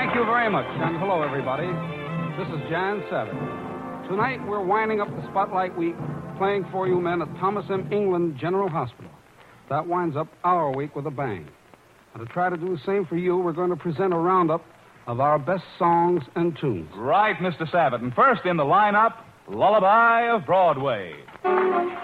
Thank you very much, and hello, everybody. This is Jan Savage. Tonight, we're winding up the Spotlight Week playing for you men at Thomas M. England General Hospital. That winds up our week with a bang. And to try to do the same for you, we're going to present a roundup of our best songs and tunes. Right, Mr. Sabat. And first in the lineup, Lullaby of Broadway.